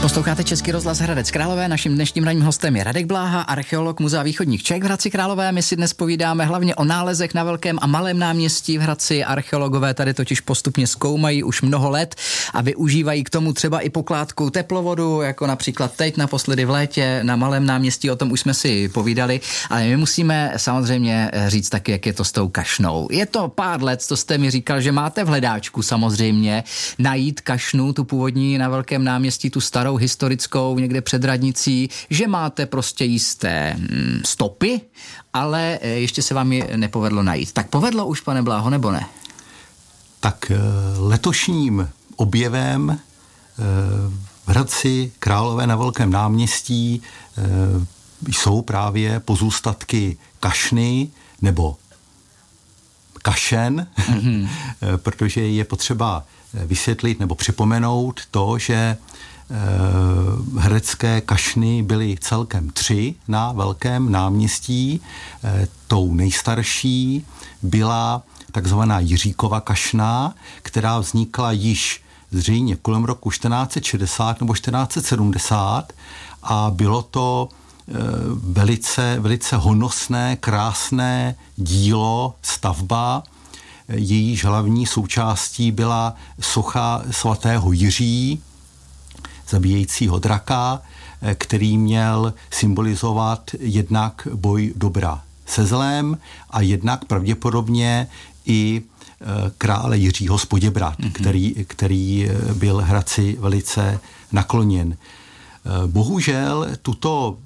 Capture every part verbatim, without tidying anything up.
Posloucháte Český rozhlas Hradec Králové, naším dnešním ranním hostem je Radek Bláha, archeolog Muzea východních Čech v Hradci Králové. My si dnes povídáme hlavně o nálezech na Velkém a Malém náměstí v Hradci. Archeologové tady totiž postupně zkoumají už mnoho let a využívají k tomu třeba i pokládkou teplovodu, jako například teď naposledy v létě na Malém náměstí, o tom už jsme si povídali, ale my musíme samozřejmě říct taky, jak je to s tou kašnou. Je to pár let, co jste mi říkal, že máte v hledáčku samozřejmě najít kašnu, tu původní na Velkém náměstí, tu starou historickou někde před radnicí, že máte prostě jisté hm, stopy, ale ještě se vám je nepovedlo najít. Tak povedlo už, pane Bláho, nebo ne? Tak letošním objevem v Hradci Králové na Velkém náměstí jsou právě pozůstatky kašny nebo kašen, mm-hmm. protože je potřeba vysvětlit nebo připomenout to, že hradecké kašny byly celkem tři na Velkém náměstí. Tou nejstarší byla takzvaná Jiříkova kašna, která vznikla již zřejmě kolem roku čtrnáct set šedesát nebo čtrnáct set sedmdesát a bylo to velice, velice honosné, krásné dílo, stavba. Jejíž hlavní součástí byla socha svatého Jiří, zabíjejícího draka, který měl symbolizovat jednak boj dobra se zlem a jednak pravděpodobně i krále Jiřího z Poděbrad, mm-hmm. který, který byl Hradci velice nakloněn. Bohužel tuto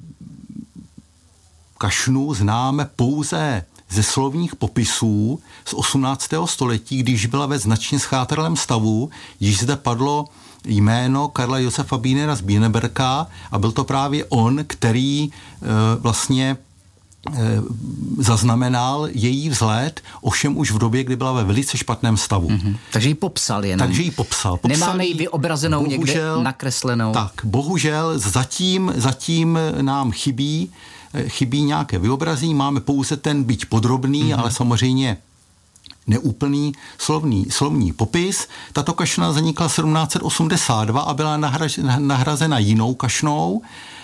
kašnu známe pouze ze slovních popisů z osmnáctého století, když byla ve značně schátralém stavu, již zde padlo jméno Karla Josefa Bínera z Bíneberka a byl to právě on, který e, vlastně e, zaznamenal její vzhled, ovšem už v době, kdy byla ve velice špatném stavu. Mm-hmm. Takže ji popsal jenom. Takže ji popsal. popsal Nemáme ji vyobrazenou bohužel, někde nakreslenou. Tak, bohužel zatím, zatím nám chybí chybí nějaké vyobrazení, máme pouze ten byť podrobný, mm-hmm. ale samozřejmě neúplný slovní, slovní popis. Tato kašna zanikla sedmnáct set osmdesát dva a byla nahraž, nahrazena jinou kašnou.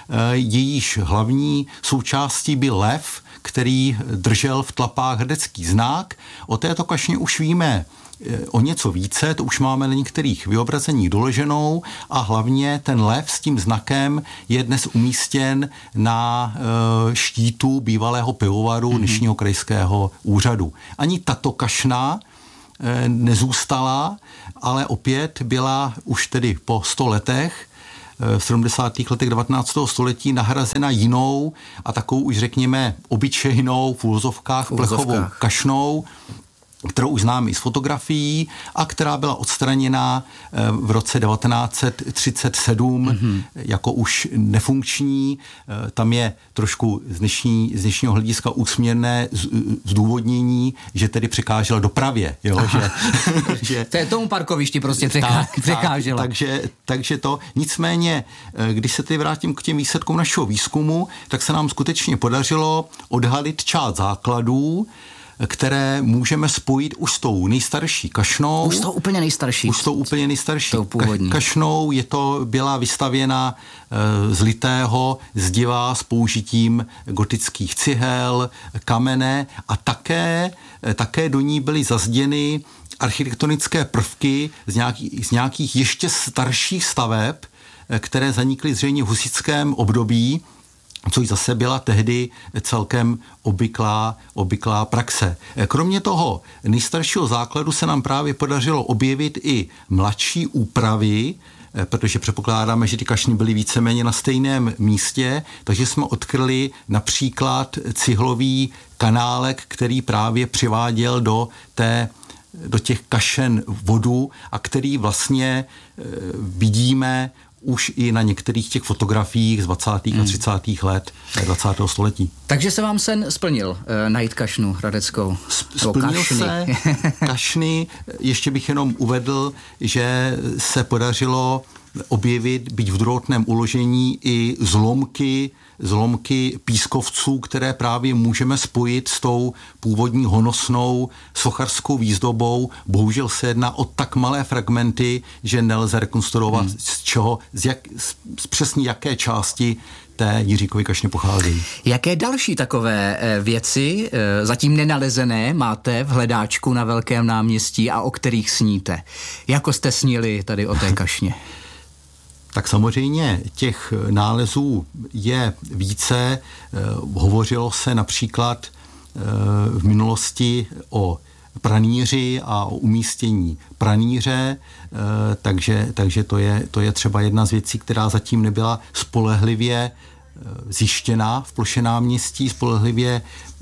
Jejíž hlavní součástí byl lev, který držel v tlapách hradecký znak. O této kašně už víme o něco více, to už máme na některých vyobrazeních doloženou a hlavně ten lev s tím znakem je dnes umístěn na e, štítu bývalého pivovaru mm-hmm. dnešního krajského úřadu. Ani tato kašna e, nezůstala, ale opět byla už tedy po sto letech v sedmdesátých letech devatenáctého století nahrazena jinou a takovou už řekněme obyčejnou v úvozovkách plechovou kašnou, kterou už známe i z fotografií a která byla odstraněna v roce devatenáct set třicet sedm mm-hmm. jako už nefunkční. Tam je trošku z, dnešní, z dnešního hlediska úsměvné zdůvodnění, že tedy překážela dopravě. Jo? Že, že, to je tomu parkovišti prostě překá, tak, překážela. Tak, takže, takže to. Nicméně, když se tedy vrátím k těm výsledkům našeho výzkumu, tak se nám skutečně podařilo odhalit část základů, které můžeme spojit už s tou nejstarší kašnou. Už s tou úplně nejstarší. Už s tou úplně nejstarší ka- kašnou. Je to, byla vystavěna e, z litého zdiva s použitím gotických cihel, kamene a také, e, také do ní byly zazděny architektonické prvky z nějakých, z nějakých ještě starších staveb, e, které zanikly zřejmě v husitském období, což zase byla tehdy celkem obvyklá, obvyklá praxe. Kromě toho nejstaršího základu se nám právě podařilo objevit i mladší úpravy, protože předpokládáme, že ty kašny byly víceméně na stejném místě, takže jsme odkryli například cihlový kanálek, který právě přiváděl do té do těch kašen vodu a který vlastně e, vidíme už i na některých těch fotografiích z dvacátých a třicátých let dvacátého století. Takže se vám sen splnil e, najít kašnu hradeckou? Splnil kašny. se kašny. Ještě bych jenom uvedl, že se podařilo objevit, byť v druhotném uložení, i zlomky, zlomky pískovců, které právě můžeme spojit s tou původní honosnou sochařskou výzdobou. Bohužel se jedná o tak malé fragmenty, že nelze rekonstruovat hmm. z čeho, z, jak, z přesně jaké části té Jiříkovy kašny pocházejí. Jaké další takové věci, zatím nenalezené, máte v hledáčku na Velkém náměstí a o kterých sníte? Jako jste snili tady o té kašně? Tak samozřejmě těch nálezů je více. Hovořilo se například v minulosti o pranýři a o umístění pranýře, takže, takže to, je, to je třeba jedna z věcí, která zatím nebyla spolehlivě zjištěna v ploše náměstí, spolehlivě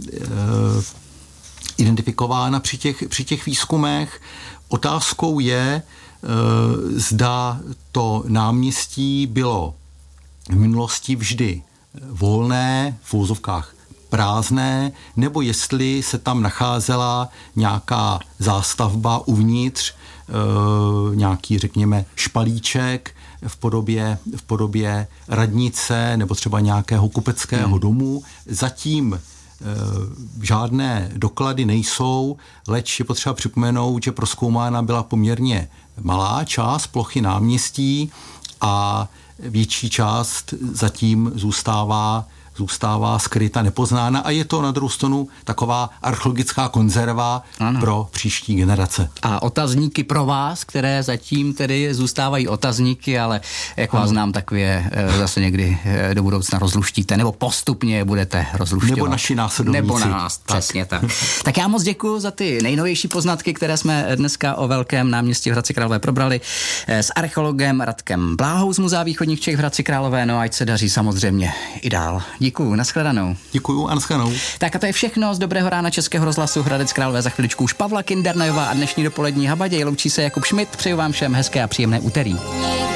identifikována při těch, při těch výzkumech. Otázkou je, zda to náměstí bylo v minulosti vždy volné, v úzovkách prázdné, nebo jestli se tam nacházela nějaká zástavba uvnitř, e, nějaký, řekněme, špalíček v podobě, v podobě radnice nebo třeba nějakého kupeckého hmm. domu. Zatím e, žádné doklady nejsou, leč je potřeba připomenout, že prozkoumána byla poměrně malá část plochy náměstí a větší část zatím zůstává zůstává skryta, nepoznána a je to na druhou stranu taková archeologická konzerva ano. pro příští generace. A otazníky pro vás, které zatím tedy zůstávají otazníky, ale jak vás ano. znám, tak vy je zase někdy do budoucna rozluštíte, nebo postupně budete rozlušťovat. Nebo naši následovníci. Nebo na nás, tak. Přesně tak. Tak já moc děkuji za ty nejnovější poznatky, které jsme dneska o Velkém náměstí v Hradci Králové probrali s archeologem Radkem Bláhou z Muzea východních Čech v Hradci Králové. No ať se daří samozřejmě i dál. Děkuju, nashledanou. Děkuju a nashledanou. Tak a to je všechno z Dobrého rána Českého rozhlasu Hradec Králové. Za chviličku už Pavla Kindernajová a dnešní dopolední Habaděj. Loučí se Jakub Šmit. Přeju vám všem hezké a příjemné úterý.